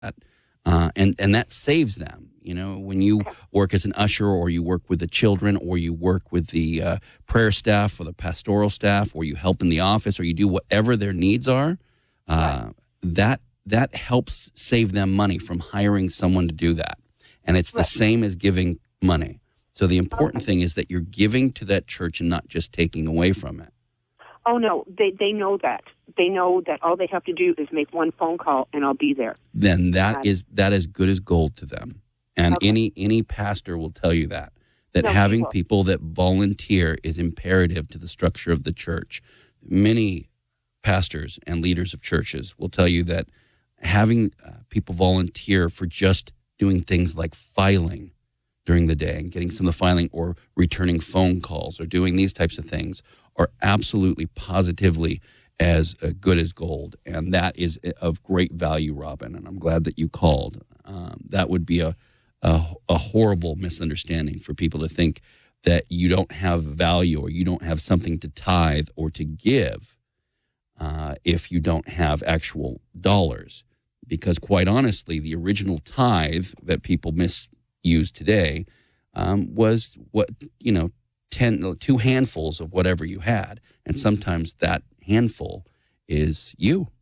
And that saves them. You know, when you work as an usher, or you work with the children, or you work with the prayer staff or the pastoral staff, or you help in the office, or you do whatever their needs are, that helps save them money from hiring someone to do that. And it's the same as giving money. So the important thing is that you're giving to that church and not just taking away from it. Oh, no, they know that. They know that all they have to do is make one phone call and I'll be there. Then that is good as gold to them. And any pastor will tell you that having people that volunteer is imperative to the structure of the church. Many pastors and leaders of churches will tell you that having people volunteer for just doing things like filing during the day and getting some of the filing, or returning phone calls, or doing these types of things, are absolutely positively as good as gold. And that is of great value, Robin. And I'm glad that you called. That would be a horrible misunderstanding for people to think that you don't have value, or you don't have something to tithe or to give if you don't have actual dollars. Because quite honestly, the original tithe that people misuse today was two handfuls of whatever you had. And sometimes that handful is you.